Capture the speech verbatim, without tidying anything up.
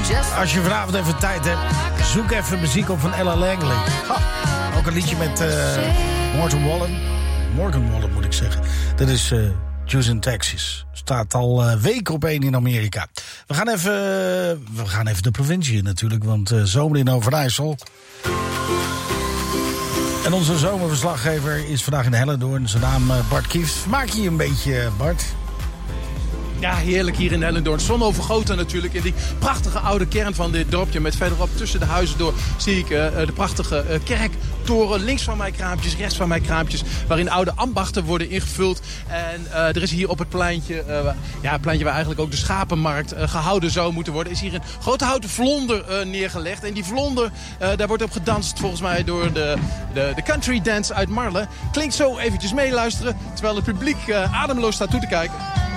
Als je vanavond even tijd hebt, zoek even muziek op van Ella Langley. Ha, ook een liedje met uh, Morgan Wallen. Morgan Wallen moet ik zeggen. Dat is uh, Juice in Texas. Staat al uh, weken op één in Amerika. We gaan even, uh, we gaan even de provincie in natuurlijk, want uh, zomer in Overijssel. En onze zomerverslaggever is vandaag in Hellendoorn. Zijn naam uh, Bart Kieft. Vermaak je je een beetje, Bart? Ja, heerlijk hier in Hellendoorn. Zon overgoten natuurlijk in die prachtige oude kern van dit dorpje. Met verderop tussen de huizen door zie ik uh, de prachtige uh, kerktoren. Links van mij kraampjes, rechts van mij kraampjes. Waarin oude ambachten worden ingevuld. En uh, er is hier op het pleintje, uh, ja, het pleintje waar eigenlijk ook de schapenmarkt uh, gehouden zou moeten worden. Is hier een grote houten vlonder uh, neergelegd. En die vlonder, uh, daar wordt op gedanst volgens mij door de, de, de country dance uit Marle. Klinkt zo, eventjes meeluisteren. Terwijl het publiek uh, ademloos staat toe te kijken.